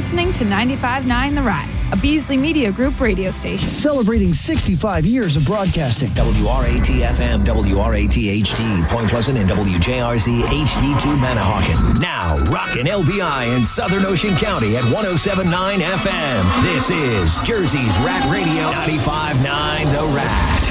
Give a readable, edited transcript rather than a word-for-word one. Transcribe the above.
listening to 95.9 The Ride, a Beasley Media Group radio station. Celebrating 65 years of broadcasting. WRAT-FM, WRAT-HD, Point Pleasant, and WJRZ HD2 Manahawkin. Now, rockin' LBI in Southern Ocean County at 107.9 FM. This is Jersey's Rat Radio, 95.9 The Rat.